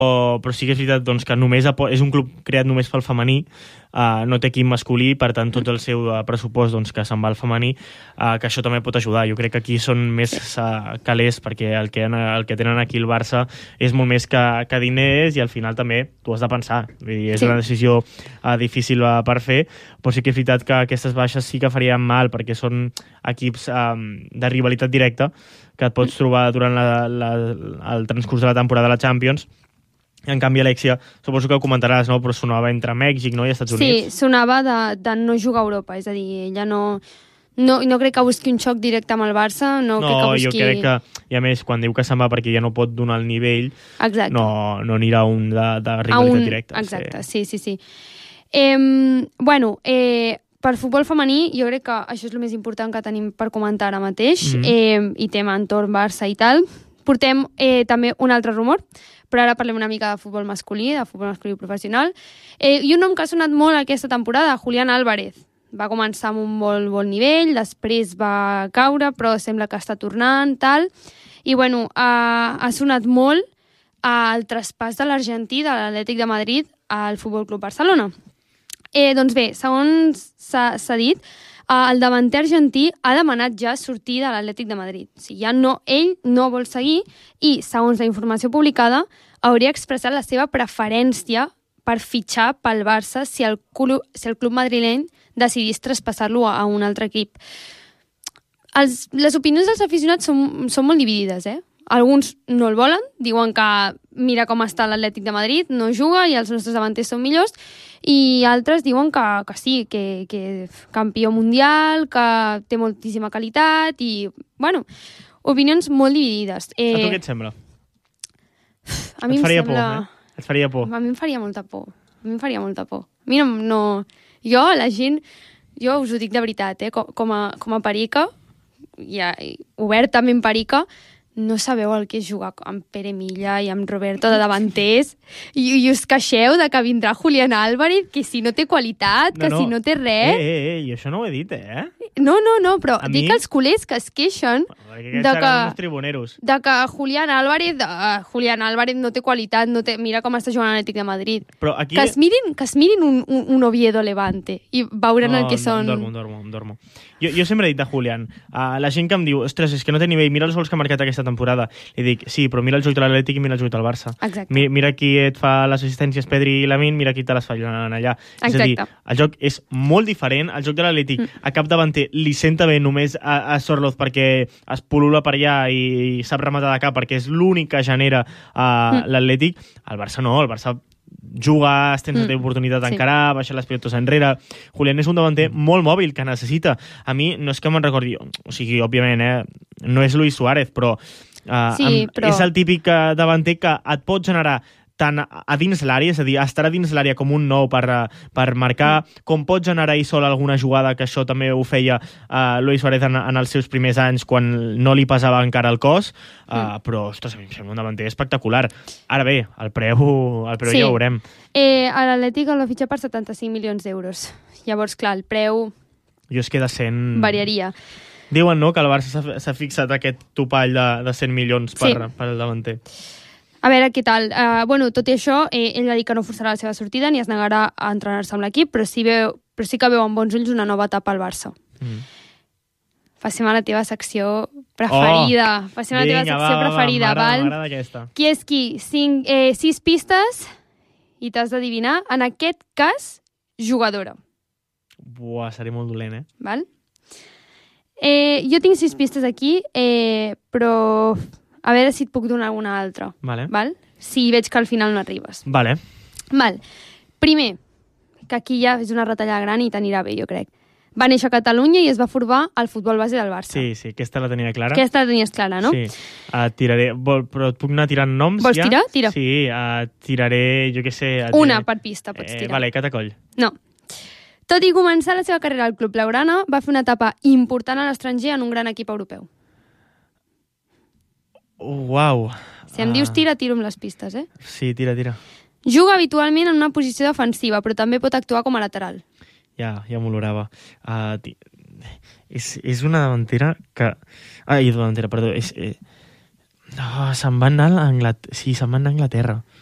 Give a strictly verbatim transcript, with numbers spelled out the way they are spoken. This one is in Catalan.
però sí que és veritat doncs, que només és un club creat només pel femení, uh, no té equip masculí, per tant tot el seu uh, pressupost doncs, que se'n va al femení, uh, que això també pot ajudar. Jo crec que aquí són més uh, calés, perquè el que, el que tenen aquí el Barça és molt més que, que diners, i al final també tu has de pensar. Vull dir, és sí. una decisió uh, difícil uh, per fer, però sí que és veritat que aquestes baixes sí que farien mal, perquè són equips um, de rivalitat directa que et pots trobar durant la, la, el transcurs de la temporada de la Champions. En canvi, Alexia, suposo que ho comentaràs, no? Però sonava entre Mèxic, no? I Estats Units. Sí, sonava de, de no jugar a Europa, és a dir, ella no, no, no crec que busqui un xoc directe amb el Barça, no, no crec que busqui... jo crec que, i a més, quan diu que se'n va perquè ja no pot donar el nivell, exacte. no, no anirà un de, de rivalitat un... directa. Exacte, sí, sí, sí. Eh, bueno, eh, per futbol femení, jo crec que això és el més important que tenim per comentar ara mateix, mm-hmm. eh, i tema entorn Barça i tal. Portem eh, també un altre rumor, però ara parlem una mica de futbol masculí, de futbol masculí professional. Eh, I un nom que ha sonat molt aquesta temporada, Julián Álvarez. Va començar amb un bon, bon nivell, després va caure, però sembla que està tornant, tal. I, bueno, ha, ha sonat molt el traspàs de l'Argentí, de l'Atlètic de Madrid, al Futbol Club Barcelona. Eh, doncs bé, segons s'ha dit, el davanter argentí ha demanat ja sortir de l'Atlètic de Madrid. O sigui, ja no, ell no vol seguir i, segons la informació publicada, hauria expressat la seva preferència per fitxar pel Barça si el club, si el club madrileny decidís traspassar-lo a un altre equip. Els, les opinions dels aficionats són, són molt dividides, eh? Alguns no el volen, diuen que mira com està l'Atlètic de Madrid, no juga i els nostres davanters són millors, i altres diuen que, que sí, que, que campió mundial, que té moltíssima qualitat i, bueno, opinions molt dividides. Eh... A tu què et sembla? A mi et faria em sembla... por, eh? Et faria por. A mi em faria molta por. A mi em faria molta por. A mi no... no... Jo, la gent... Jo us ho dic de veritat, eh? Com, com, a, com a perica, ja, obertament perica, no sabeu el que és jugar amb Pere Milla i amb Roberto de davanters i, i us queixeu de que vindrà Julián Álvarez, que si no té qualitat, que no, no. si no té res... Eh, eh, eh, i això no ho he dit, eh? No, no, no, però a dic mi... els culers que es queixen de de que, tribuneros. de que Julián Álvarez uh, Julián Álvarez no té qualitat, no té, mira com està jugant l'Atlètic de Madrid. Però aquí... Que es mirin, que es mirin un, un, un Oviedo Levante i veuran no, el que no, són... No, dormo, dormo, dormo. Jo, jo sempre he dit a Julián, uh, la gent que em diu, ostres, és que no té nivell, mira els gols que ha marcat aquesta temporada. Li dic, sí, però mira el joc de l'Atlètic i mira el joc del Barça. Exacte. Mi, mira qui et fa les assistències, Pedri i Lamine, mira qui te les fa allà. Exacte. És a dir, el joc és molt diferent. El joc de l'Atlètic, mm. a cap davanter, li senta bé només a, a Sorloz perquè es pul·lula per allà i, i sap rematar de cap, perquè és l'únic que genera uh, mm. l'Atlètic. El Barça no, el Barça juga, tens mm. oportunitat d'encarar, sí. baixa les pilotes enrere. Julián és un davanter molt mòbil que necessita. A mi, no és que me'n recordi, o sigui, òbviament, eh, no és Luis Suárez, però, uh, sí, amb, però... és el típic uh, davanter que et pot generar tant a dins l'àrea, és a dir, estarà dins l'àrea com un nou per, per marcar, mm. com pot generar ell sol alguna jugada, que això també ho feia uh, Luis Suárez en, en els seus primers anys, quan no li pesava encara el cos, uh, mm. però, ostres, a mi em sembla un davanter espectacular. Ara bé, el preu, el preu sí. ja ho veurem. Eh, a l'Atlètic el va fitxar per setanta-cinc milions d'euros. Llavors, clar, el preu... Jo es queda cent... Variaria. Diuen, no?, que el Barça s'ha fixat aquest topall de, de cent milions per, sí. per el davanter. A veure què tal. Uh, bueno, tot i això, eh, ell va dir que no forçarà la seva sortida ni es negarà a entrenar-se amb l'equip, però, sí veu, però sí que veu amb bons ulls una nova etapa al Barça. Mm. Passem a la teva secció preferida. Oh, Passem a la teva secció va, preferida, va, val? M'agrada aquesta. Qui és qui? Cinc, eh, sis pistes i t'has d'adivinar. En aquest cas, jugadora. Buah, seré molt dolent, eh? Val? Eh, jo tinc sis pistes aquí, eh, però... A veure si et puc donar alguna altra. Vale. Val? Si veig que al final no arribes. Vale. Val. Primer, que aquí ja és una retallada gran i t'anirà bé, jo crec. Va néixer a Catalunya i es va formar al futbol base del Barça. Sí, sí, aquesta la tenia clara. Aquesta la tenies clara, no? Sí. Uh, tiraré... Vol, però et puc anar tirant noms, Vols ja? tirar? Tira. Sí, uh, tiraré, jo què sé... Una per pista pots tirar. Eh, vale, Catacoll. No. Tot i començar la seva carrera al Club Blaugrana, va fer una etapa important a l'estranger en un gran equip europeu. Uau. Si em uh... dius tira, tiro amb les pistes, eh? Sí, tira, tira. Juga habitualment en una posició defensiva, però també pot actuar com a lateral. Ja, ja m'olorava. Uh, ti... és, és una davantera que... Ai, davantera, perdó. És, eh... oh, se'n va anar a Anglaterra. Sí, se'n va anar a Anglaterra.